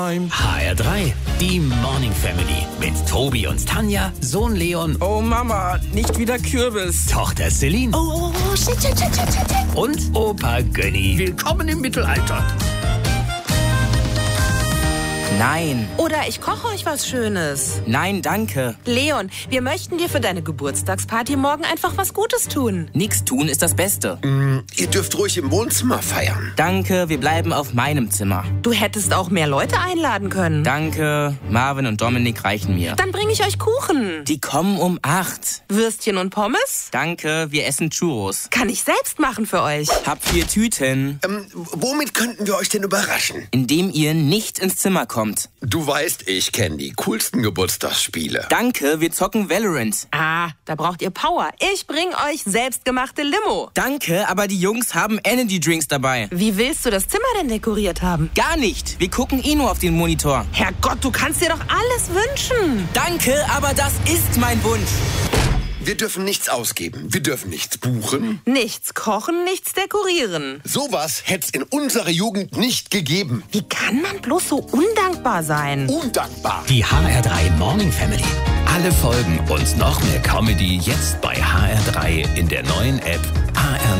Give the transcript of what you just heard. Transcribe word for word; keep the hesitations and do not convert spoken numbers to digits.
H R drei, die Morning Family mit Tobi und Tanja, Sohn Leon. Oh Mama, nicht wieder Kürbis. Tochter Celine. Oh, oh, oh, shit, shit, shit, shit, shit. Und Opa Gönni. Willkommen im Mittelalter. Nein. Oder ich koche euch was Schönes. Nein, danke. Leon, wir möchten dir für deine Geburtstagsparty morgen einfach was Gutes tun. Nix tun ist das Beste. Mm, ihr dürft ruhig im Wohnzimmer feiern. Danke, wir bleiben auf meinem Zimmer. Du hättest auch mehr Leute einladen können. Danke, Marvin und Dominik reichen mir. Dann bringe ich euch Kuchen. Die kommen um acht. Würstchen und Pommes? Danke, wir essen Churros. Kann ich selbst machen für euch. Hab vier Tüten. Ähm, womit könnten wir euch denn überraschen? Indem ihr nicht ins Zimmer kommt. Du weißt, ich kenne die coolsten Geburtstagsspiele. Danke, wir zocken Valorant. Ah, da braucht ihr Power. Ich bring euch selbstgemachte Limo. Danke, aber die Jungs haben Energy Drinks dabei. Wie willst du das Zimmer denn dekoriert haben? Gar nicht. Wir gucken eh nur auf den Monitor. Herrgott, du kannst dir doch alles wünschen. Danke, aber das ist mein Wunsch. Wir dürfen nichts ausgeben. Wir dürfen nichts buchen. Nichts kochen, nichts dekorieren. Sowas hätte es in unserer Jugend nicht gegeben. Wie kann man bloß so undankbar sein? Undankbar. Die H R drei Morning Family. Alle Folgen und noch mehr Comedy jetzt bei H R drei in der neuen App H R